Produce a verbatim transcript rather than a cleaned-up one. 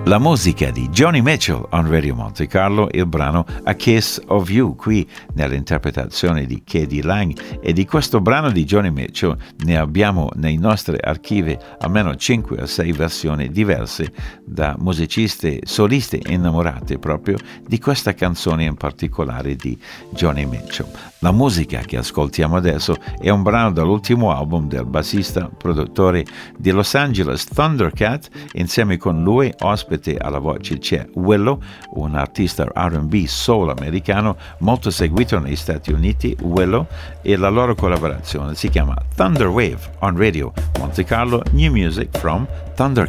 La musica di Joni Mitchell on Radio Monte Carlo, il brano A Kiss of You, qui nell'interpretazione di K D Lang. E di questo brano di Joni Mitchell ne abbiamo nei nostri archivi almeno cinque o sei versioni diverse da musicisti solisti innamorati proprio di questa canzone in particolare di Joni Mitchell. La musica che ascoltiamo adesso è un brano dall'ultimo album del bassista produttore di Los Angeles Thundercat. Insieme con lui ospite alla voce c'è Willow, un artista R and B soul americano molto seguito negli Stati Uniti. Willow, e la loro collaborazione si chiama Thunder Wave on Radio Monte Carlo, new music from Thundercat.